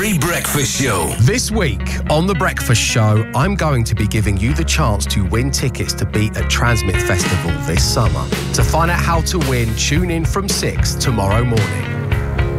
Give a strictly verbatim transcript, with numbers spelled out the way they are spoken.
Corrie Breakfast Show. This week on The Breakfast Show, I'm going to be giving you the chance to win tickets to be at Transmit Festival this summer. To find out how to win, tune in from six tomorrow morning.